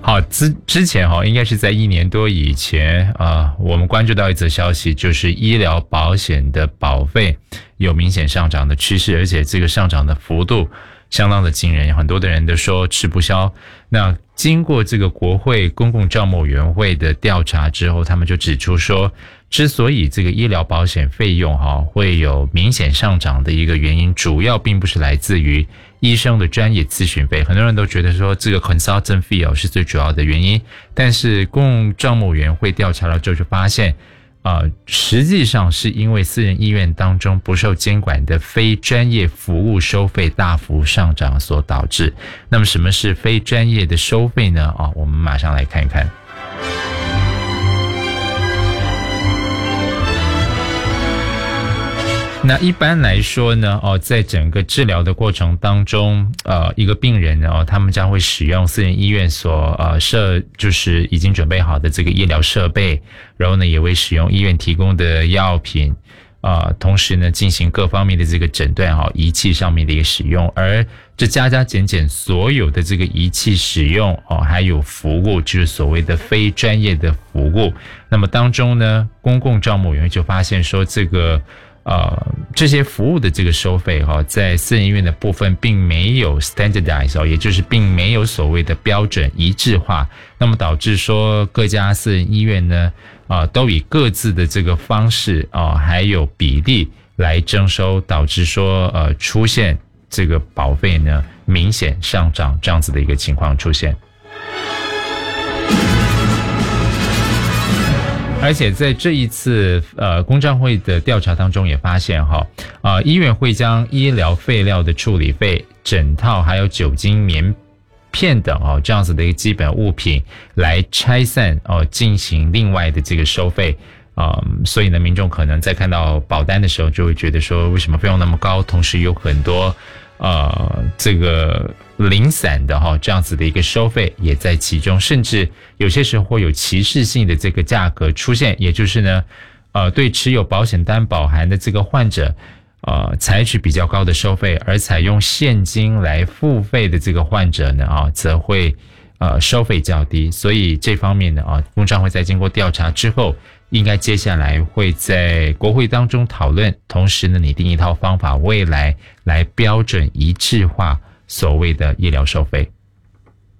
好，之前应该是在1年多以前我们关注到一则消息，就是医疗保险的保费有明显上涨的趋势，而且这个上涨的幅度相当的惊人，很多的人都说吃不消。那经过这个国会公共账目委员会的调查之后，他们就指出说，之所以这个医疗保险费用会有明显上涨的一个原因，主要并不是来自于医生的专业咨询费，很多人都觉得说这个 consultant fee 是最主要的原因，但是公共账目委员会调查了之后就发现实际上是因为私人医院当中不受监管的非专业服务收费大幅上涨所导致。那么什么是非专业的收费呢？我们马上来看一看。那一般来说呢，在整个治疗的过程当中，一个病人呢，他们将会使用私人医院所就是已经准备好的这个医疗设备，然后呢，也会使用医院提供的药品，同时呢，进行各方面的这个诊断，仪器上面的一个使用，而这加减所有的这个仪器使用，还有服务，就是所谓的非专业的服务。那么当中呢，公共账目委员会就发现说，这些服务的这个收费在私人医院的部分并没有 standardize， 也就是并没有所谓的标准一致化，那么导致说各家私人医院呢都以各自的这个方式还有比例来征收，导致说出现这个保费呢明显上涨这样子的一个情况出现。而且在这一次公账会的调查当中也发现医院会将医疗废料的处理费、枕套还有酒精棉片等这样子的一个基本物品来拆散进行另外的这个收费。所以呢，民众可能在看到保单的时候就会觉得说，为什么费用那么高，同时有很多这个零散的这样子的一个收费也在其中，甚至有些时候会有歧视性的这个价格出现，也就是呢对持有保险单保函的这个患者采取比较高的收费，而采用现金来付费的这个患者呢则会收费较低。所以这方面呢公账会在经过调查之后，应该接下来会在国会当中讨论，同时呢拟定一套方法，未来来标准一致化所谓的医疗收费。